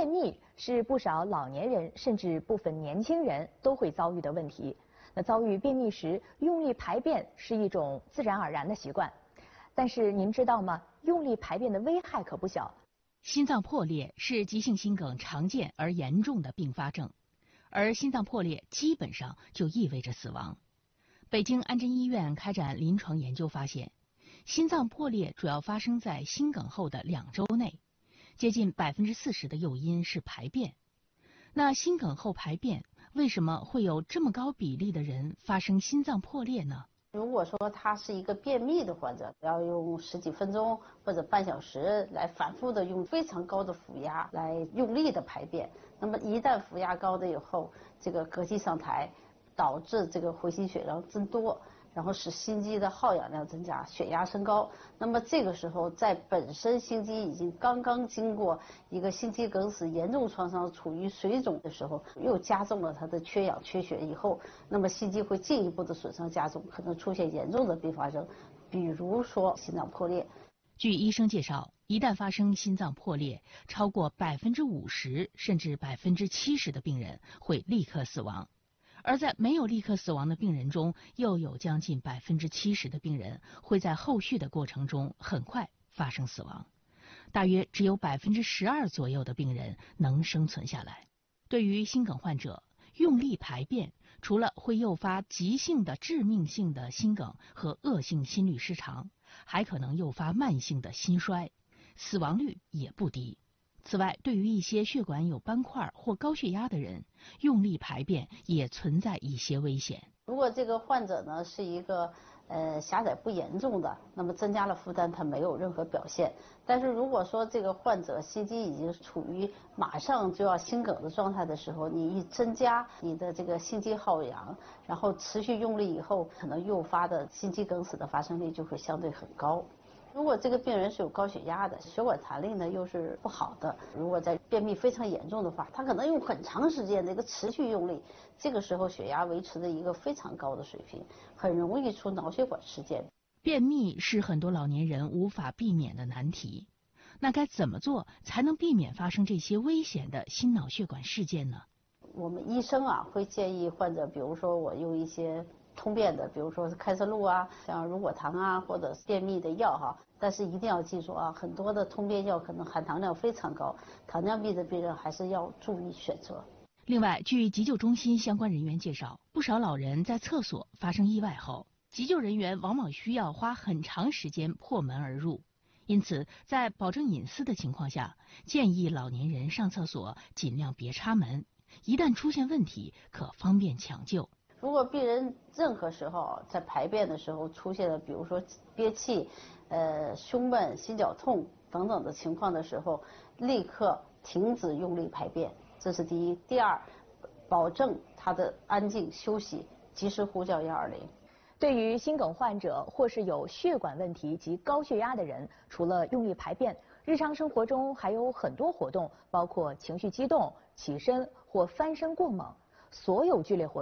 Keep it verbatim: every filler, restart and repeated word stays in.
便秘是不少老年人甚至部分年轻人都会遭遇的问题。那遭遇便秘时，用力排便是一种自然而然的习惯。但是您知道吗？用力排便的危害可不小。 心脏破裂是急性心梗常见而严重的并发症，而心脏破裂基本上就意味着死亡。北京安贞医院开展临床研究发现，心脏破裂主要发生在心梗后的两周内，接近百分之四十的诱因是排便。那心梗后排便，为什么会有这么高比例的人发生心脏破裂呢？ 如果说他是一个便秘的患者，要用十几分钟或者半小时来反复的用非常高的腹压来用力的排便，那么一旦腹压高了以后，这个膈气上抬，导致这个回心血量增多，然后使心肌的耗氧量增加，血压升高。那么这个时候，在本身心肌已经刚刚经过一个心肌梗死严重创伤，处于水肿的时候，又加重了它的缺氧缺血以后，那么心肌会进一步的损伤加重，可能出现严重的并发症，比如说心脏破裂。 据医生介绍，一旦发生心脏破裂，超过百分之五十甚至百分之七十的病人会立刻死亡。而在没有立刻死亡的病人中，又有将近百分之七十的病人会在后续的过程中很快发生死亡，大约只有百分之十二左右的病人能生存下来。对于心梗患者，用力排便除了会诱发急性的致命性的心梗和恶性心律失常，还可能诱发慢性的心衰，死亡率也不低。此外，对于一些血管有斑块或高血压的人，用力排便也存在一些危险。 如果这个患者呢是一个呃狭窄不严重的，那么增加了负担，他没有任何表现。但是如果说这个患者心肌已经处于马上就要心梗的状态的时候，你一增加你的这个心肌耗氧，然后持续用力以后，可能诱发的心肌梗死的发生率就会相对很高。如果这个病人是有高血压的，血管弹力呢又是不好的，如果在便秘非常严重的话，他可能用很长时间的一个持续用力，这个时候血压维持的一个非常高的水平，很容易出脑血管事件。 便秘是很多老年人无法避免的难题，那该怎么做才能避免发生这些危险的心脑血管事件呢？ 我们医生啊会建议患者，比如说我用一些通便的，比如说是开塞露啊，像乳果糖啊，或者是便秘的药哈。但是一定要记住啊，很多的通便药可能含糖量非常高，糖尿病的病人还是要注意选择。 另外，据急救中心相关人员介绍，不少老人在厕所发生意外后，急救人员往往需要花很长时间破门而入。因此，在保证隐私的情况下，建议老年人上厕所尽量别插门，一旦出现问题，可方便抢救。 如果病人任何时候在排便的时候出现了，比如说憋气、呃胸闷、心绞痛等等的情况的时候，立刻停止用力排便，这是第一。第二，保证他的安静休息，及时呼叫一二零。 对于心梗患者或是有血管问题及高血压的人，除了用力排便，日常生活中还有很多活动，包括情绪激动、起身或翻身过猛，所有剧烈活动